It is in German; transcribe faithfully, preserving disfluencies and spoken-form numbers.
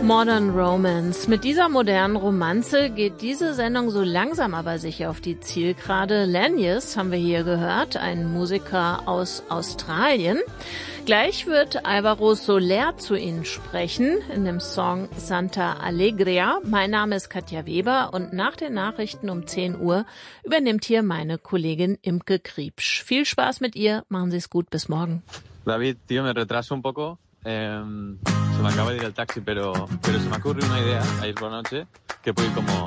Modern Romance. Mit dieser modernen Romanze geht diese Sendung so langsam aber sicher auf die Zielgerade. Lanyas haben wir hier gehört, ein Musiker aus Australien. Gleich wird Alvaro Soler zu Ihnen sprechen in dem Song Santa Alegria. Mein Name ist Katja Weber und nach den Nachrichten um zehn Uhr übernimmt hier meine Kollegin Imke Kriepsch. Viel Spaß mit ihr, machen Sie es gut, bis morgen. David, tío, me retraso un poco. Eh, se me acaba de ir el taxi, pero, pero se me ocurre una idea ayer por la noche que puede ir como